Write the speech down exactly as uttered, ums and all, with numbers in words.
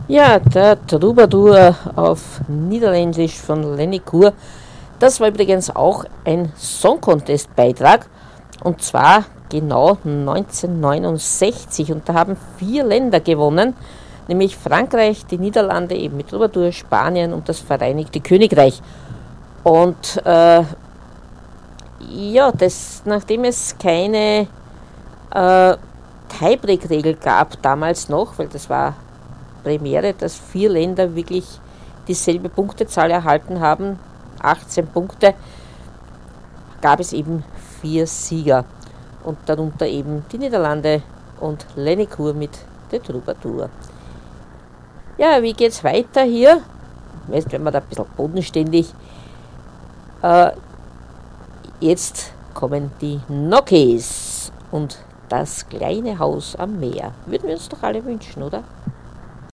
Ja, der Troubadour auf Niederländisch von Lenny Kur. Das war übrigens auch ein Song Contest Beitrag und zwar genau neunzehnhundertneunundsechzig und da haben vier Länder gewonnen, nämlich Frankreich, die Niederlande eben mit Troubadour, Spanien und das Vereinigte Königreich. Und äh, ja, das, nachdem es keine äh, Tiebreak-Regel gab damals noch, weil das war Premiere, dass vier Länder wirklich dieselbe Punktezahl erhalten haben, achtzehn Punkte, gab es eben vier Sieger und darunter eben die Niederlande und Lenny Kur mit der Troubadour. Ja, wie geht's weiter hier? Jetzt werden wir da ein bisschen bodenständig. Äh, jetzt kommen die Knockies und das kleine Haus am Meer. Würden wir uns doch alle wünschen, oder?